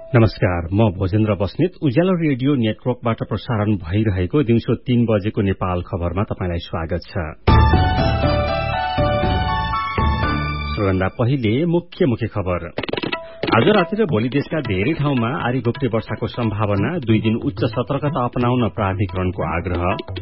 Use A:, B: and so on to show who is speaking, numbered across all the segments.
A: नमस्कार, म भोजेन्द्र बस्नेत। उज्यालो रेडियो नेटवर्कबाट प्रसारण भइरहेको दिउँसो 3 बजेको नेपाल खबरमा तपाईंलाई स्वागत छ। सबैभन्दा पहिले मुख्य खबर। आज राति र भोलि देशका धेरै ठाउँमा आरी घोप्टे वर्षाको सम्भावना, 2 दिन उच्च सतर्कता अपनाउन प्राधिकरणको आग्रह।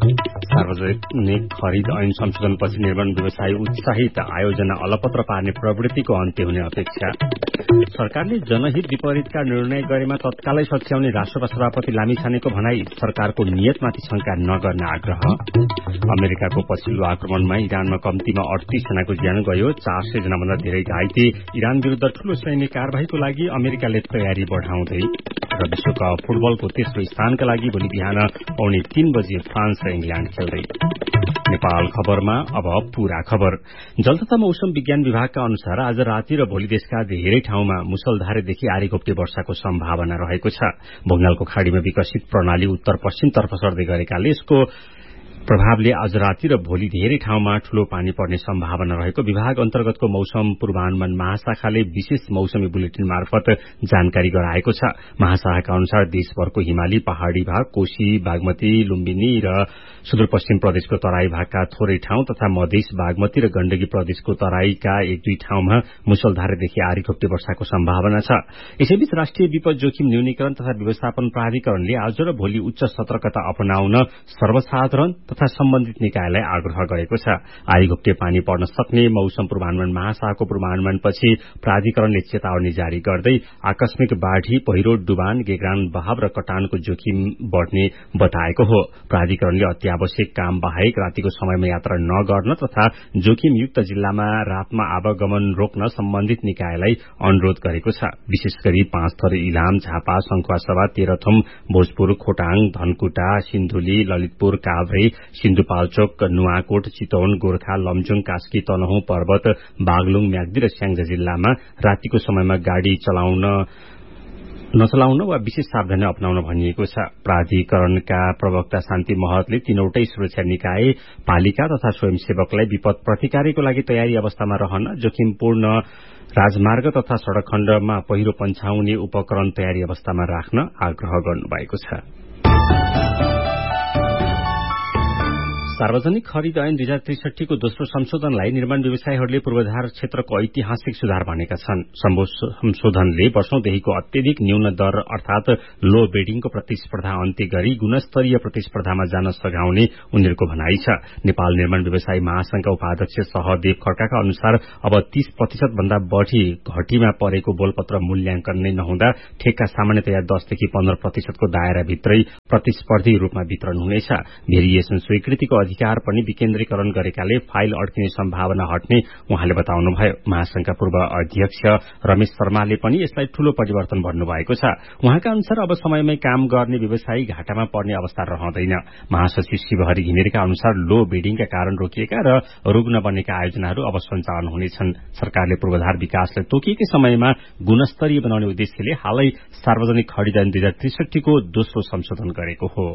A: सार्वजनिक खरिद ऐन संशोधनपछि निर्माण व्यवसाय उत्साहित, आयोजना अलपत्र पार्ने प्रवृत्तिको अन्त्य हुने अपेक्षा। सरकारले जनहित विपरीतका निर्णय गरेमा तत्कालै सच्याउने राष्ट्रपति सभापति लामिछानेको भनाई, सरकारको नियतमाथि शंका नगर्ने आग्रह। अमेरिकाको पछिल्लो आक्रमणमा इरानमा कम्तीमा 38 जनाको ज्यान गयो, 400 जनाभन्दा धेरै घाइते। इरान विरूद्ध ठूलो सैन्य कार्यवाहीको लागि अमेरिकाले तयारी बढ़ाउँदै। र विश्वकप फुटबलको तेस्रो स्थानका लागि भोलि बिहान 3:15 बजे फ्रान्स र इंग्ल्याण्ड खेल्दै। नेपाल खबरमा अब पूरा खबर। जल तथा मौसम विज्ञान विभागका अनुसार आज राति र भोलि देशका धेरै ठाउँमा मुसलधारेदेखि आरी घोप्टे वर्षाको सम्भावना रहेको छ। बंगालको खाड़ीमा विकसित प्रणाली उत्तर पश्चिमतर्फ सर्दै गरेकाले यसको प्रभावले आज राति र भोलि धेरै ठाउँमा ठूलो पानी पर्ने सम्भावना रहेको विभाग अन्तर्गतको मौसम पूर्वानुमान महाशाखाले विशेष मौसमी बुलेटिन मार्फत जानकारी गराएको छ। महाशाखाका अनुसार देशभरको हिमाली पहाड़ी भाग, कोशी, बागमती, लुम्बिनी र सुदूरपश्चिम प्रदेशको तराई भागका थोरै ठाउँ तथा मधेस, बागमती र गण्डकी प्रदेशको तराईका 1-2 ठाउँमा मुसलधारेदेखि आरी घोप्टे वर्षाको सम्भावना छ। यसैबीच राष्ट्रिय विपद जोखिम न्यूनीकरण तथा व्यवस्थापन प्राधिकरणले आज र भोलि उच्च सतर्कता अपनाउन सर्वसाधारण तथा सम्बन्धित निकायलाई आग्रह गरेको छ। आरी घोप्टे पानी पर्न सक्ने मौसम पूर्वानुमान महाशाखाको पूर्वानुमानपछि प्राधिकरणले चेतावनी जारी गर्दै आकस्मिक बाढ़ी, पहिरो, डुबान, गेग्रान बहाव र कटानको जोखिम बढ़ने बताएको हो। प्राधिकरणले अत्यावश्यक काम बाहेक रातिको समयमा यात्रा नगर्न तथा जोखिमयुक्त जिल्लामा रातमा आवागमन रोक्न सम्बन्धित निकायलाई अनुरोध गरेको छ। विशेष गरी 5 थर, इलाम, झापा, सङ्खुवासभा, तेह्रथुम, भोजपुर, खोटाङ, धनकुटा, सिन्धुली, ललितपुर, काभ्रे, सिन्धुपाल्चोक, नुवाकोट, चितवन, गोर्खा, लमजुङ, कास्की, तनहुँ, पर्वत, बागलुङ, म्याग्दी र स्याङ्जा जिल्लामा रातिको समयमा गाड़ी नचलाउन वा विशेष सावधानी अपनाउन भनिएको छ। प्राधिकरणका प्रवक्ता शान्ति महतले तीनवटै सुरक्षा निकाय, पालिका तथा स्वयंसेवकलाई विपद प्रतिकारको लागि तयारी अवस्थामा रहन, जोखिमपूर्ण राजमार्ग तथा सड़क खण्डमा पहिरो पन्छाउने उपकरण तयारी अवस्थामा राख्न आग्रह गर्नुभएको छ। सार्वजनिक खरिद ऐन 2063 को दोस्रो संशोधनलाई निर्माण व्यवसायीहरूले पूर्वाधार क्षेत्रको ऐतिहासिक सुधार भनेका छन्। संशोधनले वर्षौंदेखिको अत्यधिक न्यून दर अर्थात लो बिडिङको प्रतिस्पर्धा अन्त्य गरी गुणस्तरीय प्रतिस्पर्धामा जान सघाउने उनीहरूको भनाई छ। नेपाल निर्माण व्यवसायी महासंघका उपाध्यक्ष सहदेव खड्काका अनुसार अब 30% भन्दा बढ़ी घटीमा परेको बोलपत्र मूल्याङ्कन नै नहुँदा ठेक्का सामान्यतया 10 देखि 15% को दायराभित्रै प्रतिस्पर्धी रूपमा वितरण हुनेछ। भेरिएसन स्वीकृतिको अधिकार पनि विकेन्द्रीकरण गरेकाले फाइल अड्किने सम्भावना हट्ने उहाँले बताउनुभयो। महासंघका पूर्व अध्यक्ष रमेश शर्माले पनि यसलाई ठूलो परिवर्तन भन्नुभएको छ। उहाँका अनुसार अब समयमै काम गर्ने व्यवसायी घाटामा पर्ने अवस्था रहँदैन। महासचिव शिवहरि घिमिरेका अनुसार लो बिडिङका कारण रोकिएका र रुग्न बनेका आयोजनाहरू अब सञ्चालन हुनेछन्। सरकारले पूर्वाधार विकासलाई तोकिएकै समयमा गुणस्तरीय बनाउने उद्देश्यले हालै सार्वजनिक खरिद ऐन 2063 को दोस्रो संशोधन गरेको हो।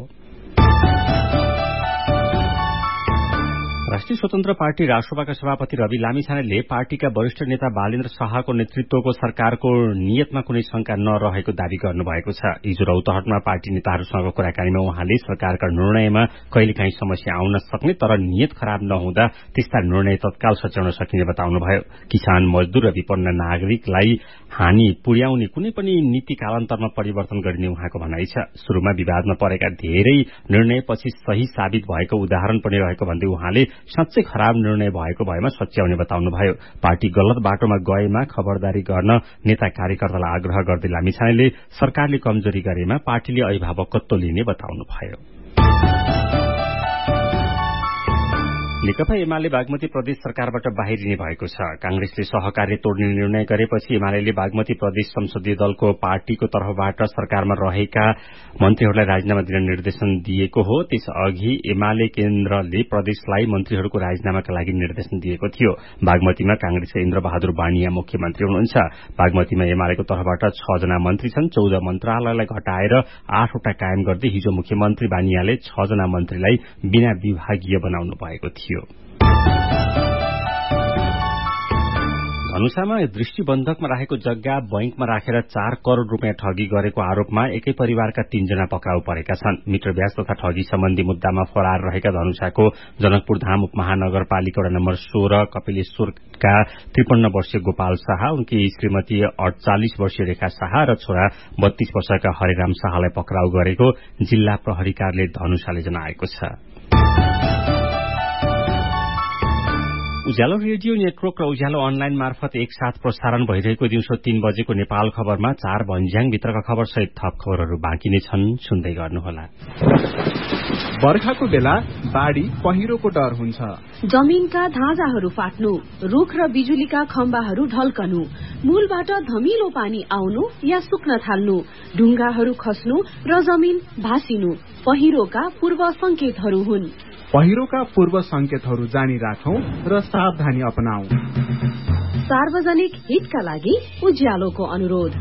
A: राष्ट्रिय स्वतन्त्र पार्टी राष्ट्रपाका सभापति रवि लामिछानेले पार्टीका वरिष्ठ नेता बालेन्द्र शाहको नेतृत्वको सरकारको नियतमा कुनै शंका नरहेको दावी गर्नुभएको छ। हिजो रौतहटमा पार्टी नेताहरूसँग कुराकानीमा उहाँले सरकारका निर्णयमा कहिलेकाहीँ समस्या आउन सक्ने तर नियत खराब नहुँदा त्यस्ता निर्णय तत्काल सच्याउन सकिने बताउनुभयो। किसान, मजदूर र विपन्न नागरिकलाई हानि पुर्याउने कुनै पनि नीति कालान्तरमा परिवर्तन गरिने उहाँको भनाई छ। शुरूमा विवादमा परेका धेरै निर्णयपछि सही साबित भएको उदाहरण पनि रहेको भन्दै उहाँले साँच्चै खराब निर्णय भएको भएमा सच्याउने बताउनुभयो। पार्टी गलत बाटोमा गएमा खबरदारी गर्न नेता कार्यकर्तालाई आग्रह गर्दै लामिछानेले सरकारले कमजोरी गरेमा पार्टीले अभिभावकत्व लिने बताउनुभयो। नेकपा एमाले बागमती प्रदेश सरकारबाट बाहिरिने भएको छ। कांग्रेसले सहकार्य तोड्ने निर्णय गरेपछि एमाले बागमती प्रदेश संसदीय दलको पार्टीको तर्फबाट सरकारमा रहेका मन्त्रीहरूलाई राजीनामा दिन निर्देशन दिएको हो। त्यसअघि एमाले केन्द्रले प्रदेशलाई मन्त्रीहरूको राजीनामाका लागि निर्देशन दिएको थियो। बागमतीमा कांग्रेसका इन्द्रबहादुर बानिया मुख्यमन्त्री हुनुहुन्छ। बागमतीमा एमालेको तर्फबाट 6 जना मन्त्री छन्। 14 मन्त्रालयलाई घटाएर 8 वटा कायम गर्दै हिजो मुख्यमन्त्री बानियाले 6 जना मन्त्रीलाई बिना विभागीय बनाउनु भएको थियो। धनुषामा दृष्टिबन्धकमा राखेको जग्गा बैंकमा राखेर 4 करोड़ रूपियाँ ठगी गरेको आरोपमा एकै परिवारका 3 जना पक्राउ परेका छन्। मिटर ब्याज तथा ठगी सम्बन्धी मुद्दामा फरार रहेका धनुषाको जनकपुर धाम उपमहानगरपालिका वडा नम्बर 16 कपिलेश्वरका 53 वर्षीय गोपाल शाह, उनकी श्रीमती 48 वर्षीय रेखा शाह र छोरा 32 वर्षका हरिराम शाहलाई पक्राउ गरेको जिल्ला प्रहरी कार्यालय धनुषाले जनाएको छ। उज्यालो रेडियो नेटवर्क र उज्यालो अनलाइन मार्फत एकसाथ प्रसारण भइरहेको दिउँसो 3 बजेको नेपाल खबरमा 4 भन्ज्याङभित्रका खबर सहित थप खबरहरू बाँकी नै छन्, सुन्दै गर्नुहोला।
B: बर्खाको बेला बाढी पहिरोको डर हुन्छ।
C: जमिनका धाजाहरू फाट्नु, रुख र बिजुलीका खम्बाहरू ढल्कनु, मूलबाट धमिलो पानी आउनु या सुक्न थाल्नु, ढुङ्गाहरू खस्नु र जमिन भासिनु पहिरोका पूर्व संकेतहरू हुन्।
B: पहिरोका पूर्व संकेतहरू जानी राखौं र सावधानी अपनाऊ।
C: सार्वजनिक हितका लागि उज्यालोको अनुरोध।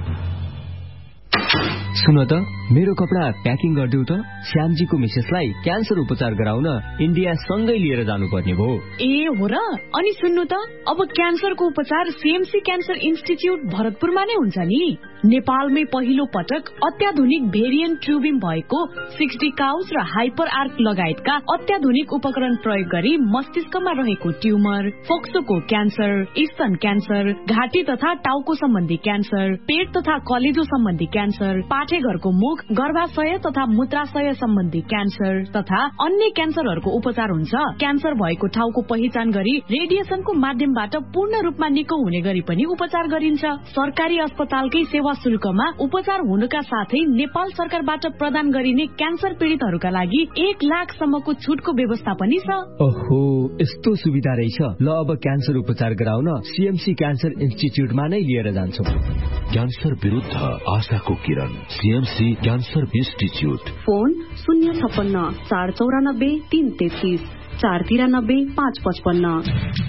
D: सुन त, मेरो कपडा प्याकिङ गरिदेऊ त। श्यामजीको मिसेसलाई क्यान्सर उपचार गराउन इन्डिया सँगै लिएर जानुपर्ने भयो।
E: ए हो र? अनि सुन्नु त, अब क्यान्सरको उपचार सीएमसी क्यान्सर इन्स्टिच्युट भरतपुरमा नै हुन्छ नि। नेपालमै पहिलो पटक अत्याधुनिक भेरिएन्ट ट्युबिङ भएको 60 काउस र हाइपर आर्क लगायतका अत्याधुनिक उपकरण प्रयोग गरी मस्तिष्कमा रहेको ट्युमर, फोक्सोको क्यान्सर, स्तन क्यान्सर, घाँटी तथा टाउको सम्बन्धी क्यान्सर, पेट तथा कलेजो सम्बन्धी क्यान्सर, पाठेघरको मुख, गर्भाशय तथा मूत्राशय सम्बन्धी क्यान्सर तथा अन्य क्यान्सरहरूको उपचार हुन्छ। क्यान्सर भएको ठाउँको पहिचान गरी रेडिएसनको माध्यमबाट पूर्ण रूपमा निको हुने गरी पनि उपचार गरिन्छ। सरकारी अस्पतालकै सेवा शुल्कमा उपचार हुनुका साथै नेपाल सरकारबाट प्रदान गरिने क्यान्सर पीड़ितहरूका लागि 1 लाखसम्मको छुटको व्यवस्था पनि छ।
D: ओहो, यस्तो सुविधा रहेछ। ल, अब क्यान्सर उपचार गराउन सीएमसी क्यान्सर इन्स्टिच्युटमा नै लिएर जान्छौं।
F: क्यान्सर विरुद्ध आशाको किरण, सीएमसी क्यान्सर इन्स्टिच्युट।
C: फोन 056 494 333 493 555।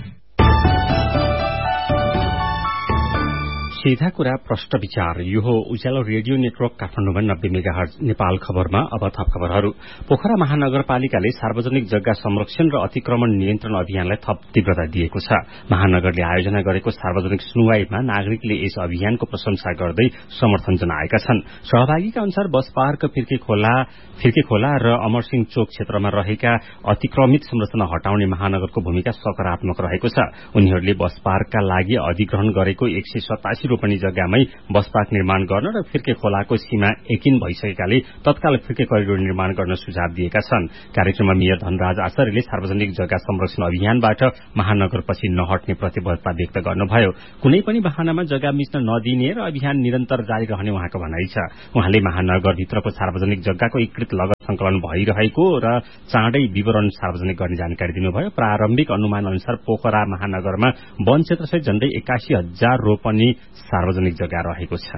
A: सीधा कुरा प्रश्न विचार। यो हो उज्यालो रेडियो नेटवर्क काठमाडौँमा 90 मेगाहर्ज नेपाल खबरमा। अब थप खबरहरू। पोखरा महानगरपालिकाले सार्वजनिक जग्गा संरक्षण र अतिक्रमण नियन्त्रण अभियानलाई थप तीव्रता दिएको छ। महानगरले आयोजना गरेको सार्वजनिक सुनवाईमा नागरिकले यस अभियानको प्रशंसा गर्दै समर्थन जनाएका छन्। सहभागीका अनुसार बस पार्क, फिर्के खोला र अमरसिंह चोक क्षेत्रमा रहेका अतिक्रमित संरचना हटाउने महानगरको भूमिका सकारात्मक रहेको छ। उनीहरूले बस पार्कका लागि अधिग्रहण गरेको 187 रोपनी जग्गामै बस पार्क निर्माण गर्न र फिर्के खोलाको सीमा एकिन भइसकेकाले तत्काल फिर्के करिडोर निर्माण गर्न सुझाव दिएका छन्। कार्यक्रममा मेयर धनराज आचार्यले सार्वजनिक जग्गा संरक्षण अभियानबाट महानगरपछि नहट्ने प्रतिबद्धता व्यक्त गर्नुभयो। कुनै पनि बहानामा जग्गा मिच्न नदिने र अभियान निरन्तर जारी रहने उहाँको भनाइ छ। उहाँले महानगरभित्रको सार्वजनिक जग्गाको एकीकृत लगत संकलन भइरहेको र चाँडै विवरण सार्वजनिक गर्ने जानकारी दिनुभयो। प्रारम्भिक अनुमान अनुसार पोखरा महानगरमा वन क्षेत्रसहित झण्डै 81,000 रोपनी सार्वजनिक जग्गा रहेको छ।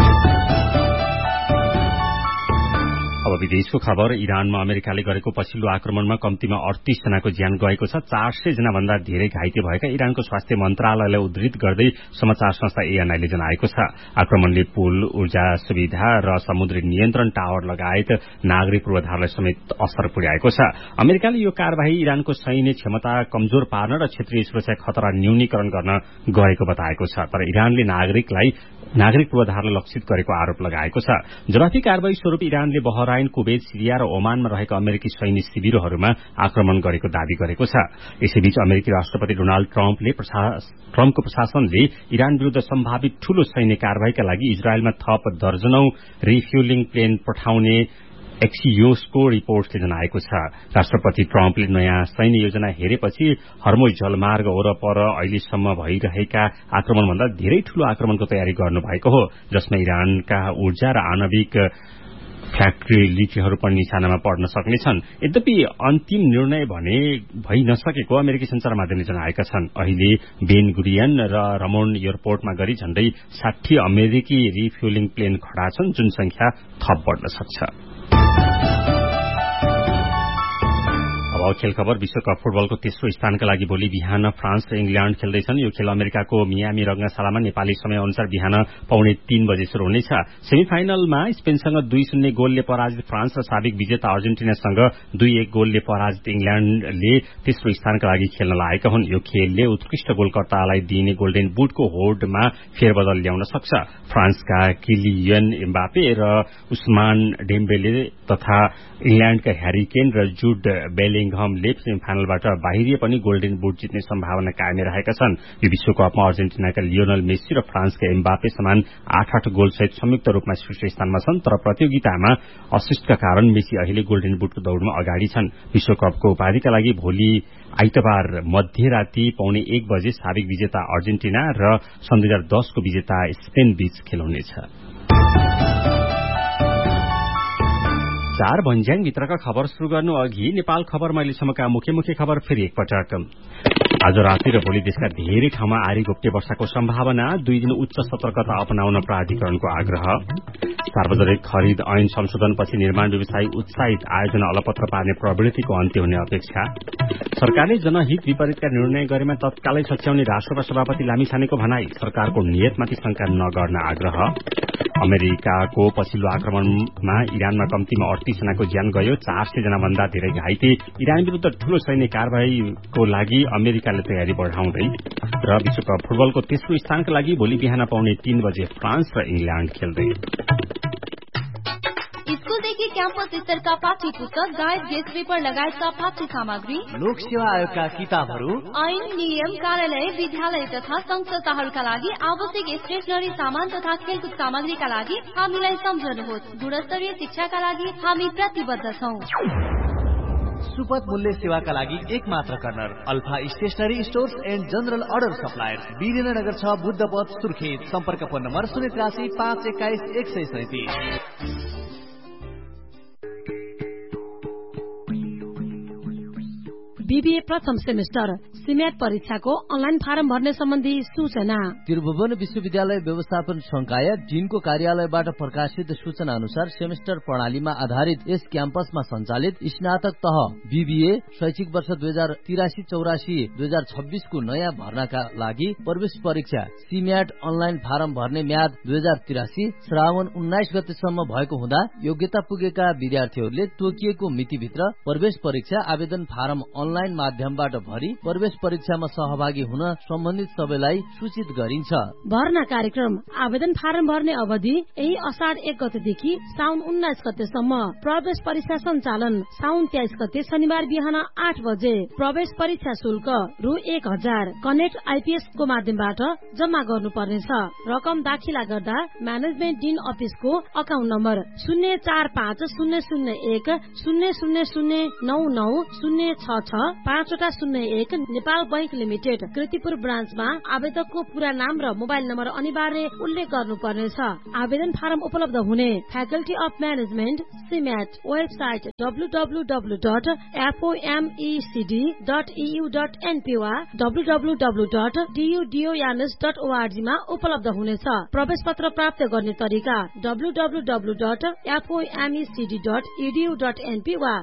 A: अब विदेशको खबर। इरानमा अमेरिकाले गरेको पछिल्लो आक्रमणमा कम्तीमा 38 जनाको ज्यान गएको छ। 400 जना भन्दा धेरै घाइते भएका इरानको स्वास्थ्य मन्त्रालयलाई उद्धृत गर्दै समाचार संस्था एएनआईले जनाएको छ। आक्रमणले पुल, ऊर्जा सुविधा र समुद्री नियन्त्रण टावर लगायत नागरिक पूर्वाधारलाई समेत असर पुर्याएको छ। अमेरिकाले यो कार्यवाही इरानको सैन्य क्षमता कमजोर पार्न र क्षेत्रीय सुरक्षा खतरा न्यूनीकरण गर्न गरेको बताएको छ। तर इरानले नागरिक पूर्वाधारलाई लक्षित गरेको आरोप लगाएको छ। जवाफी कार्यवाही स्वरूप इरानले बहराइन, कुवेत, सिरिया र ओमानमा रहेका अमेरिकी सैन्य शिविरहरूमा आक्रमण गरेको दावी गरेको छ। यसैबीच अमेरिकी राष्ट्रपति डोनाल्ड ट्रम्पको प्रशासनले इरान विरूद्ध सम्भावित ठूलो सैन्य कार्यवाहीका लागि इजरायलमा थप दर्जनौं रिफ्युलिङ प्लेन पठाउने एक्सियोसको रिपोर्टले जनाएको छ। राष्ट्रपति ट्रम्पले नयाँ सैन्य योजना हेरेपछि हर्मुज जलमार्ग वरपर अहिलेसम्म भइरहेका आक्रमणभन्दा धेरै ठूलो आक्रमणको तयारी गर्नुभएको हो, जसमा इरानका ऊर्जा र आणविक फ्याक्ट्री लिचीहरू पनि निशानामा पर्न सक्नेछन्। यद्यपि अन्तिम निर्णय भने भइ नसकेको अमेरिकी संचार माध्यमले जनाएका छन्। अहिले बेन गुरियन र रमोन एयरपोर्टमा गरी झण्डै 60 अमेरिकी रिफ्युलिङ प्लेन खड़ा छन्, जुन संख्या थप बढ्न सक्छ। खेल खबर। विश्वकप फुटबलको तेस्रो स्थानका लागि भोलि बिहान फ्रान्स र इङ्ल्याण्ड खेल्दैछन्। यो खेल अमेरिकाको मियामी रंगशालामा नेपाली समय अनुसार बिहान 2:30 बजे शुरू हुनेछ। सेमिफाइनलमा स्पेनसँग 2-0 गोलले पराजित फ्रान्स र साबिक विजेता अर्जेन्टिनासँग 2-1 गोलले पराजित इङ्ल्याण्डले तेस्रो स्थानका लागि खेल्न लागेका हुन्। यो खेलले उत्कृष्ट गोलकर्तालाई दिइने गोल्डन बुटको होडमा फेरबदल ल्याउन सक्छ। फ्रान्सका किलियन एम्बापे र उस्मान डेम्बेले तथा इङ्ल्याण्डका ह्यारी केन र जुड बेलिङहमले सेमिफाइनलबाट बाहिरिए पनि गोल्डन बुट जित्ने सम्भावना कायमै रहेका छन्। यो विश्वकपमा अर्जेन्टिनाका लियोनल मेसी र फ्रान्सका एम्बापे समान 8-8 गोलसहित संयुक्त रूपमा शीर्ष स्थानमा छन्। तर प्रतियोगितामा असिस्टका कारण मेसी अहिले गोल्डन बुटको दौड़मा अगाडि छन्। विश्वकपको उपाधिका लागि भोलि आइतबार मध्यराती 1:15 बजे साबिक विजेता अर्जेन्टिना र सन् 2010 को विजेता स्पेन बीच खेल हुनेछ। 4 भन्ज्याङ भित्रका खबर शुरू गर्नु अघि नेपाल खबर मैलेसम्मका मुख्य खबर फेरि एकपटक। आज राति र भोलि देशका धेरै ठाउँमा आरी घोप्टे वर्षाको सम्भावना, 2 दिन उच्च सतर्कता अपनाउन प्राधिकरणको आग्रह। सार्वजनिक खरिद ऐन संशोधनपछि निर्माण व्यवसायी उत्साहित, आयोजना अलपत्र पार्ने प्रवृत्तिको अन्त्य हुने अपेक्षा। सरकारले जनहित विपरीतका निर्णय गरेमा तत्कालै सच्याउने राष्ट्रसभा सभापति लामिछानेको भनाई, सरकारको नियतमाथि शंका नगर्न आग्रह। अमेरिकाको पछिल्लो आक्रमणमा इरानमा कम्तीमा 38 जनाको ज्यान गयो, 400 जना भन्दा धेरै घाइते। इरान विरूद्ध ठूलो सैन्य कारवाहीको लागि अमेरिकाले तयारी बढ़ाउँदै। र विश्वकप फुटबलको तेस्रो स्थानका लागि भोलि बिहान 2:30 बजे फ्रान्स र इङ्ल्याण्ड खेल्दै।
G: स्कूलदेखि क्याम्पस स्तरका पाठ्य पुस्तक, गाइड, गेस्ट पेपर लगायतका पाठ्य सामग्री,
H: लोक सेवा आयोगका किताबहरू,
G: ऐन, नियम, कार्यालय, विद्यालय तथा संघ संस्थाहरूका लागि आवश्यक स्टेशनरी सामान तथा खेलकुद सामग्रीका लागि हामीलाई सम्झनुहोस्। गुणस्तरीय शिक्षाका लागि हामी प्रतिबद्ध छौं।
H: सुपथ मूल्य सेवाका लागि एक मात्र corner, alpha stationery stores and general order suppliers, Birendranagar 6, बुद्धपथ, Surkhet. सम्पर्क फोन नम्बर 083 521 137।
I: बीबीए प्रथम सेमेस्टर सिमेट परीक्षाको अनलाइन फारम भर्ने सम्बन्धी सूचना।
D: त्रिभुवन विश्वविद्यालय व्यवस्थापन संकाय डीनको कार्यालयबाट प्रकाशित सूचना अनुसार सेमेस्टर प्रणालीमा आधारित यस क्याम्पसमा सञ्चालित स्नातक तह बीबीए शैक्षिक वर्ष 2083-84 2026 को नयाँ भर्नाका लागि प्रवेश परीक्षा सिमेट अनलाइन फारम भर्ने म्याद 2083 श्रावण 19 गतेसम्म भएको हुँदा योग्यता पुगेका विद्यार्थीहरूले तोकिएको मितिभित्र प्रवेश परीक्षा आवेदन फारम अनलाइन माध्यमबाट भरी प्रवेश परीक्षामा सहभागी हुन सम्बन्धित सबैलाई सूचित गरिन्छ।
I: भर्ना कार्यक्रम आवेदन फारम भर्ने अवधि यही असाढ 1 गतेदेखि साउन 19 गतेसम्म। प्रवेश परीक्षा सञ्चालन साउन 23 गते शनिबार बिहान 8 बजे। प्रवेश परीक्षा शुल्क रु 1000 कनेक्ट आइपीएस को माध्यमबाट जम्मा गर्नुपर्नेछ। रकम दाखिला गर्दा म्यानेजमेन्ट डिन अफिसको account number 0450001 00099 066 501 Nepal bank limited Kirtipur ब्रान्चमा आवेदकको पूरा नाम र मोबाइल नम्बर अनिवार्य उल्लेख गर्नुपर्नेछ। आवेदन फारम उपलब्ध हुने faculty of management सिमेट website www.fomecd.edu.np वा www.tudoyanes.org मा उपलब्ध हुनेछ। प्रवेश पत्र प्राप्त गर्ने तरिका www.fomecd.edu.np वा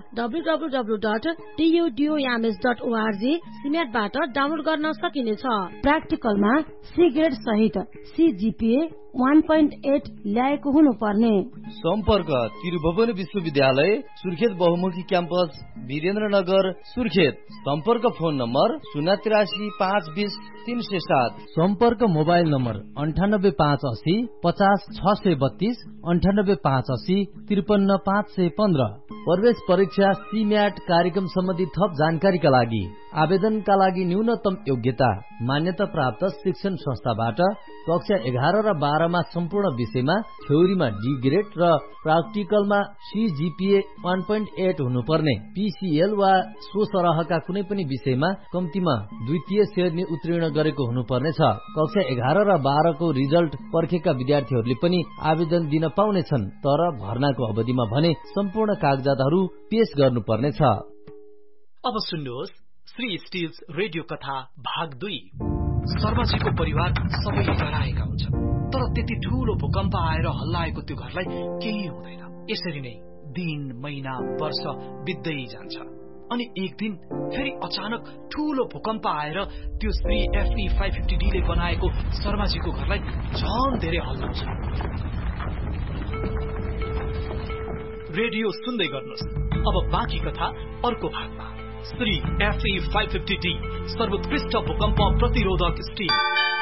I: www.tudoyanes.org सिमेटबाट डाउनलोड गर्न सकिनेछ। प्र्याक्टिकलमा सी ग्रेड सहित CGPA 1.8 ल्याएको हुनुपर्ने।
D: सम्पर्क त्रिभुवन विश्वविद्यालय सुर्खेत बहुमुखी क्याम्पस वीरेन्द्रनगर सुर्खेत। सम्पर्क फोन नम्बर 083 520 307। सम्पर्क मोबाइल नम्बर 98580 50 632 98580 53 515। प्रवेश परीक्षा सीम्याट कार्यक्रम सम्बन्धी थप जानकारीका लागि आवेदनका लागि न्यूनतम योग्यता मान्यता प्राप्त शिक्षण संस्थाबाट कक्षा 11 र 12 मा सम्पूर्ण विषयमा थ्योरीमा डी ग्रेड र प्राक्टिकलमा CGPA 1.8 हुनुपर्ने। PCL वा सो सरहका कुनै पनि विषयमा कम्तीमा द्वितीय श्रेणी उत्तीर्ण गरेको हुनुपर्ने छ। कक्षा 11 र 12 को रिजल्ट पर्खेका विद्यार्थीहरूले पनि आवेदन दिन पाउनेछन्, तर भर्नाको अवधिमा भने सम्पूर्ण कागजातहरू पेश गर्नुपर्ने छ।
J: अब सुन्नुहोस् श्री स्टिल्स रेडियो कथा भाग 2। सर्वजीको परिवार सबैले डराएका हुन्छन्, तर त्यति ठूलो भूकम्प आएर हल्लाएको त्यो घरलाई केही हुँदैन। यसरी नै दिन, महिना, वर्ष बित्दै जान्छ। अनि एक दिन फेरि अचानक ठूलो भूकम्प आएर त्यो श्री FE 550D ले बनाएको शर्माजीको घरलाई झन धेरै हल्लाउँछ। रेडियो सुन्दै गर्नुहोस्। अब बाँकी कथा अर्को भागमा। श्री FE 550D सर्वोत्कृष्ट भूकम्प प्रतिरोधक स्टिल।